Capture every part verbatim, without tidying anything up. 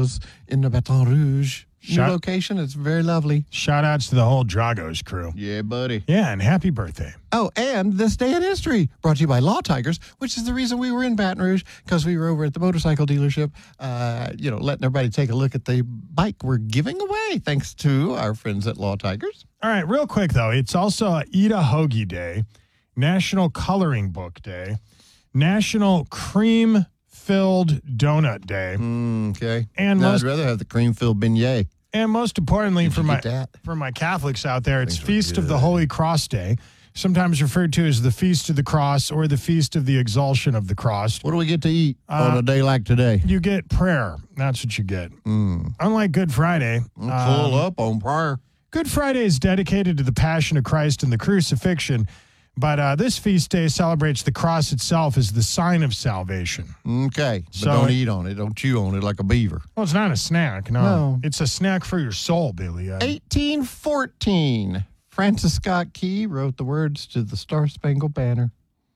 us in the Baton Rouge. Shout- New location. It's very lovely. Shout outs to the whole Dragos crew. Yeah, buddy. Yeah, and happy birthday. Oh, and this day in history brought to you by Law Tigers, which is the reason we were in Baton Rouge, because we were over at the motorcycle dealership, uh, you know, letting everybody take a look at the bike we're giving away, thanks to our friends at Law Tigers. All right, real quick, though. It's also Eat a Hoagie Day, National Coloring Book Day, National Cream-Filled Donut Day. Mm, okay. And no, most- I'd rather have the cream-filled beignet. And most importantly, Did for you my get that? for my Catholics out there, it's Things were Feast of the good. Holy Cross Day, sometimes referred to as the Feast of the Cross or the Feast of the Exaltation of the Cross. What do we get to eat Uh, on a day like today? You get prayer. That's what you get. Mm. Unlike Good Friday, I'm um, full up on prayer. Good Friday is dedicated to the Passion of Christ and the crucifixion, but uh, this feast day celebrates the cross itself as the sign of salvation. Okay, but So don't it- eat on it. Don't chew on it like a beaver. Well, it's not a snack, no. No. It's a snack for your soul, Billy. Uh, eighteen fourteen. Francis Scott Key wrote the words to the Star Spangled Banner.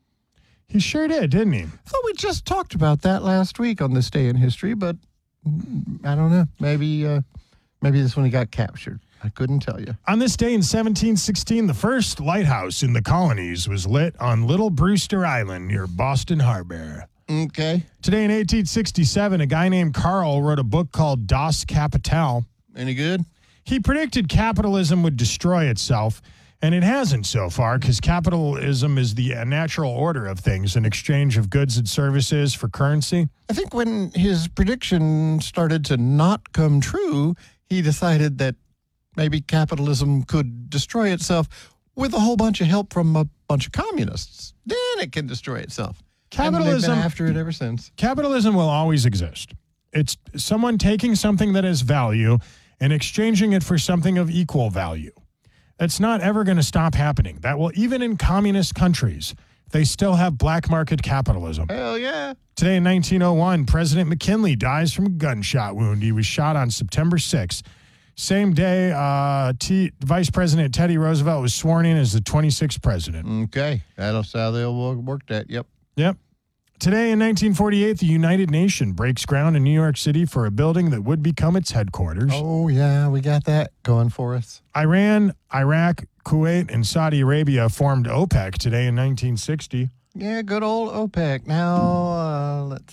he sure did, didn't he? I thought we just talked about that last week on this day in history, but mm, I don't know. Maybe, uh, maybe this one he got captured. I couldn't tell you. On this day in seventeen sixteen, the first lighthouse in the colonies was lit on Little Brewster Island near Boston Harbor. Okay. Today in eighteen sixty-seven, a guy named Carl wrote a book called Das Kapital. Any good? He predicted capitalism would destroy itself, and it hasn't so far because capitalism is the uh, natural order of things, an exchange of goods and services for currency. I think when his prediction started to not come true, he decided that maybe capitalism could destroy itself with a whole bunch of help from a bunch of communists. Then it can destroy itself. And they've Capitalism, been after it ever since. capitalism will always exist. It's someone taking something that has value and exchanging it for something of equal value. That's not ever going to stop happening. That will, even in communist countries, they still have black market capitalism. Hell yeah. Today in nineteen oh one, President McKinley dies from a gunshot wound. He was shot on September sixth. Same day, uh, T- Vice President Teddy Roosevelt was sworn in as the twenty-sixth president. Okay. That's how they'll wo- work that. Yep. Yep. Today in nineteen forty-eight, the United Nations breaks ground in New York City for a building that would become its headquarters. Oh, yeah. We got that going for us. Iran, Iraq, Kuwait, and Saudi Arabia formed OPEC today in nineteen sixty. Yeah, good old OPEC. Now, uh, let's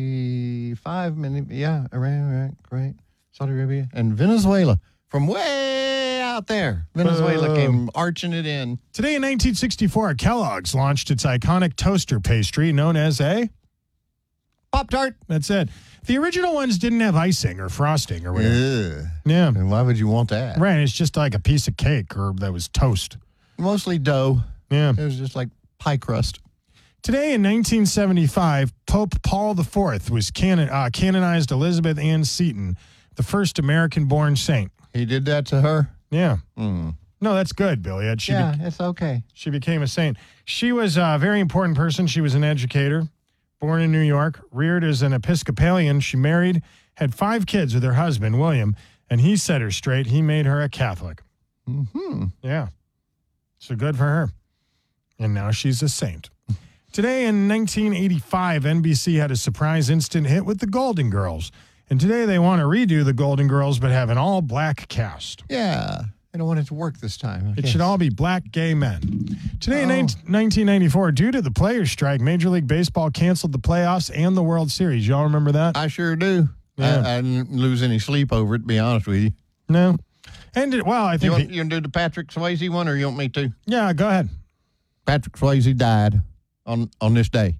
see. Five minutes. Yeah, Iran, Iraq, Kuwait, Saudi Arabia, and Venezuela. From way out there. Venezuela Boom. came arching it in. Today in nineteen sixty-four, Kellogg's launched its iconic toaster pastry known as a... Pop-Tart. That's it. The original ones didn't have icing or frosting or whatever. Ugh. Yeah. And why would you want that? Right, it's just like a piece of cake or that was toast. Mostly dough. Yeah. It was just like pie crust. Today in nineteen seventy-five, Pope Paul the Fourth was canon, uh, canonized Elizabeth Ann Seton, the first American-born saint. He did that to her? Yeah. Mm. No, that's good, Billy. She, Yeah, be- it's okay. she became a saint. She was a very important person. She was an educator, born in New York, reared as an Episcopalian. She married, had five kids with her husband, William, and he set her straight. He made her a Catholic. Mm-hmm. Yeah. So good for her. And now she's a saint. Today in nineteen eighty-five, N B C had a surprise instant hit with the Golden Girls. And today they want to redo the Golden Girls but have an all-black cast. Yeah. I don't want it to work this time. I It guess. should all be black gay men. Today in Oh. nineteen ninety-four, due to the players' strike, Major League Baseball canceled the playoffs and the World Series. Y'all remember that? I sure do. Yeah. I, I didn't lose any sleep over it, to be honest with you. No. And, it, well, I You think... want, the- you want to do the Patrick Swayze one, or you want me to? yeah, go ahead. Patrick Swayze died on, on this day.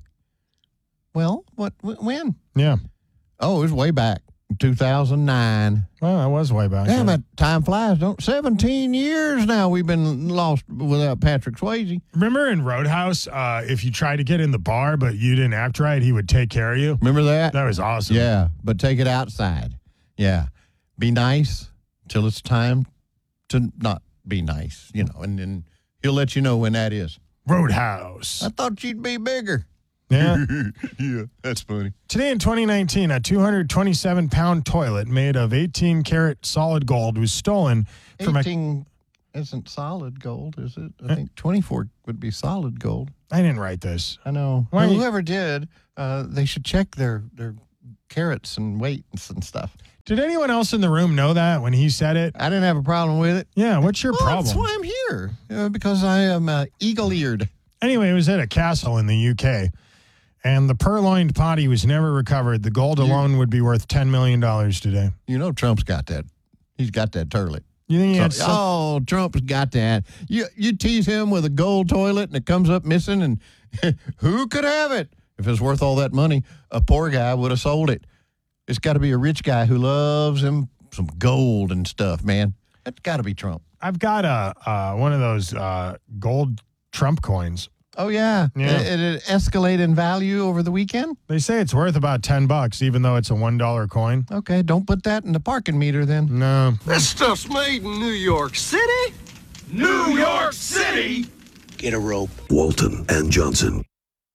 Well, what? wh- When? Yeah. Oh, it was way back, two thousand nine. Well, that was way back. Damn yeah. it, time flies. Don't seventeen years now we've been lost without Patrick Swayze. Remember in Roadhouse, uh, if you tried to get in the bar but you didn't act right, he would take care of you? Remember that? That was awesome. Yeah, but take it outside. Yeah, be nice till it's time to not be nice, you know, and then he'll let you know when that is. Roadhouse. I thought you'd be bigger. Yeah. Yeah, that's funny. Today in twenty nineteen, a two hundred twenty-seven pound toilet made of eighteen karat solid gold was stolen from a... eighteen isn't solid gold, is it? I think twenty-four would be solid gold. I didn't write this. I know. Why- Whoever did, uh, they should check their, their carats and weights and stuff. Did anyone else in the room know that when he said it? I didn't have a problem with it. Yeah, what's your well, problem? That's why I'm here, uh, because I am uh, eagle-eared. Anyway, it was at a castle in the U K, and the purloined potty was never recovered. The gold alone would be worth ten million dollars today. You know Trump's got that. He's got that turlet. You think he So, had some- oh, Trump's got that. You you tease him with a gold toilet and it comes up missing, and who could have it? If it's worth all that money, a poor guy would have sold it. It's got to be a rich guy who loves him some gold and stuff, man. That's got to be Trump. I've got a uh, one of those uh, gold Trump coins. Oh, yeah. Yeah. It, it escalate in value over the weekend? They say it's worth about ten bucks, even though it's a one dollar coin. Okay, don't put that in the parking meter then. No. This stuff's made in New York City. New York City? Get a rope. Walton and Johnson.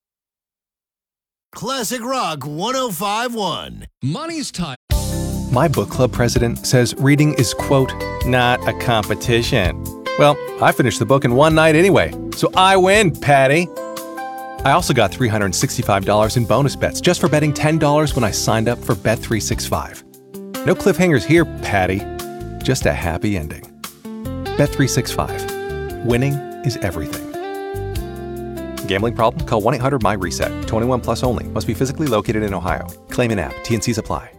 Classic Rock one oh five point one. Money's tight. My book club president says reading is, quote, not a competition. Well, I finished the book in one night anyway, so I win, Patty. I also got three hundred sixty-five dollars in bonus bets just for betting ten dollars when I signed up for Bet three sixty-five. No cliffhangers here, Patty. Just a happy ending. Bet three sixty-five. Winning is everything. Gambling problem? Call one eight hundred my reset. twenty-one plus only. Must be physically located in Ohio. Claim in app. T N Cs apply.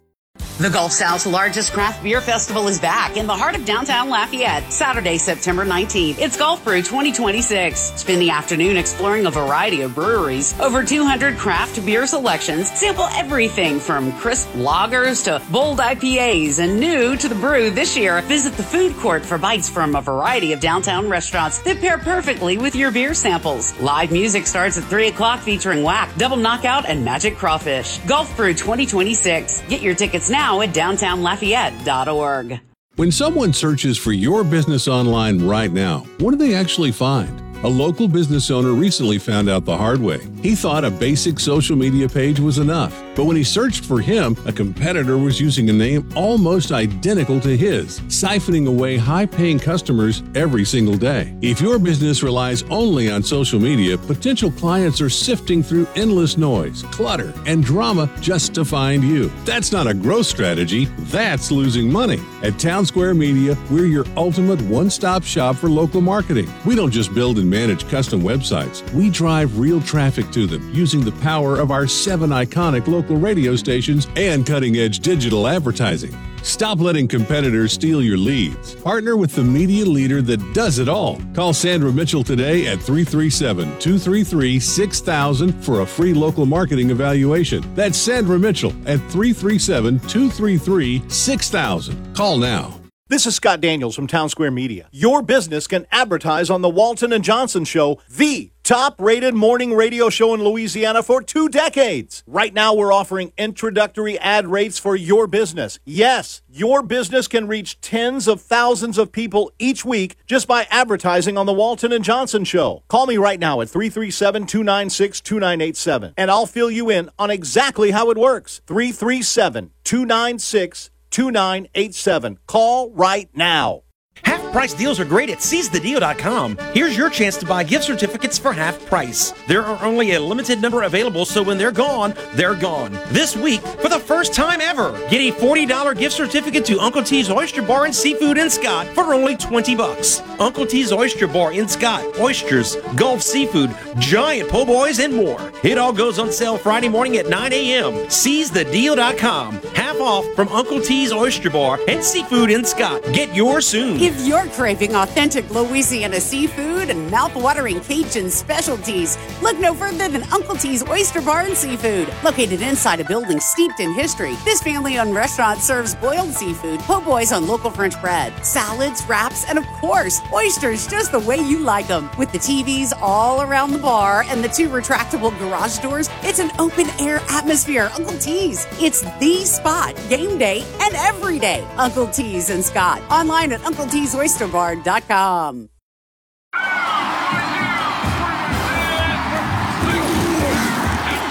The Gulf South's largest craft beer festival is back in the heart of downtown Lafayette, Saturday, September nineteenth. It's Gulf Brew twenty twenty-six. Spend the afternoon exploring a variety of breweries, over two hundred craft beer selections, sample everything from crisp lagers to bold I P As, and new to the brew this year, visit the food court for bites from a variety of downtown restaurants that pair perfectly with your beer samples. Live music starts at three o'clock featuring Whack, Double Knockout, and Magic Crawfish. Gulf Brew twenty twenty-six. Get your tickets now at downtown lafayette dot org. When someone searches for your business online right now, what do they actually find? A local business owner recently found out the hard way. He thought a basic social media page was enough. But when he searched for him, a competitor was using a name almost identical to his, siphoning away high-paying customers every single day. If your business relies only on social media, potential clients are sifting through endless noise, clutter, and drama just to find you. That's not a growth strategy. That's losing money. At Town Square Media, we're your ultimate one-stop shop for local marketing. We don't just build and manage custom websites. We drive real traffic to them using the power of our seven iconic local radio stations and cutting-edge digital advertising. Stop letting competitors steal your leads. Partner with the media leader that does it all. Call Sandra Mitchell today at three three seven, two three three, six thousand for a free local marketing evaluation. That's Sandra Mitchell at three three seven, two three three, six thousand. Call now. This is Scott Daniels from Town Square Media. Your business can advertise on the Walton and Johnson Show, the top-rated morning radio show in Louisiana for two decades. Right now, we're offering introductory ad rates for your business. Yes, your business can reach tens of thousands of people each week just by advertising on the Walton and Johnson Show. Call me right now at three three seven, two nine six, two nine eight seven, and I'll fill you in on exactly how it works. three three seven, two nine six, two nine eight seven. Call right now. Half price deals are great at seize the deal dot com. Here's your chance to buy gift certificates for half price. There are only a limited number available, so when they're gone, they're gone. This week, for the first time ever, get a forty dollars gift certificate to Uncle T's Oyster Bar and Seafood in Scott for only twenty bucks. Uncle T's Oyster Bar in Scott. Oysters, Gulf seafood, giant po' boys, and more. It all goes on sale Friday morning at nine a.m. seize the deal dot com. Half off from Uncle T's Oyster Bar and Seafood in Scott. Get yours soon. If you're craving authentic Louisiana seafood and mouth-watering Cajun specialties, look no further than Uncle T's Oyster Bar and Seafood. Located inside a building steeped in history, this family-owned restaurant serves boiled seafood, po' boys on local French bread, salads, wraps, and of course, oysters just the way you like them. With the T Vs all around the bar and the two retractable garage doors, it's an open-air atmosphere. Uncle T's. It's the spot, game day and every day. Uncle T's in Scott. Online at uncle tees oyster bar dot com. Town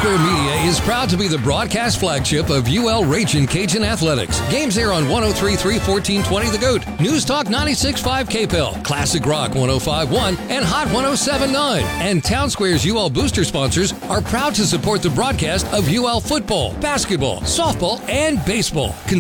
Square Media is proud to be the broadcast flagship of U L Ragin' Cajun Athletics. Games air on one oh three point three, fourteen twenty The Goat, News Talk ninety-six point five K P E L, Classic Rock one oh five point one, and Hot one oh seven point nine. And Town Square's U L booster sponsors are proud to support the broadcast of U L football, basketball, softball, and baseball.